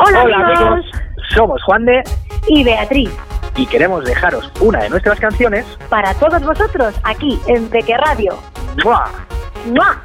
Hola amigos, somos Juan de y Beatriz y queremos dejaros una de nuestras canciones para todos vosotros aquí en Peque Radio. ¡Mua! ¡Mua!